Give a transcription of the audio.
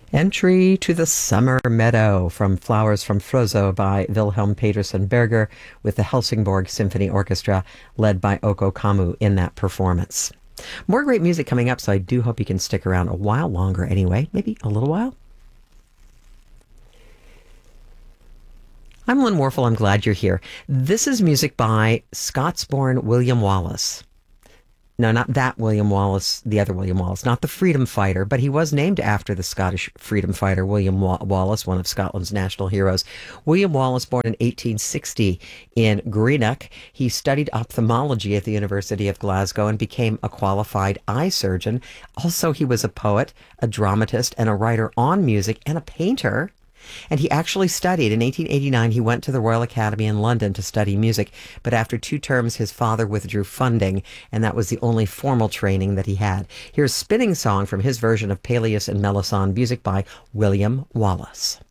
Entry to the Summer Meadow from Flowers from Frozzo by Wilhelm Petersen Berger with the Helsingborg Symphony Orchestra led by Oko Kamu in that performance. More great music coming up, so I do hope you can stick around a while longer anyway, maybe a little while. I'm Lynn Warfel. I'm glad you're here. This is music by Scots-born William Wallace. No, not that William Wallace, the other William Wallace, not the freedom fighter, but he was named after the Scottish freedom fighter William Wallace, one of Scotland's national heroes. William Wallace, born in 1860 in Greenock, he studied ophthalmology at the University of Glasgow and became a qualified eye surgeon. Also, he was a poet, a dramatist, and a writer on music, and a painter. And he actually studied. In 1889, he went to the Royal Academy in London to study music, but after 2 terms, his father withdrew funding, and that was the only formal training that he had. Here's Spinning Song from his version of Peleus and Melisande, music by William Wallace.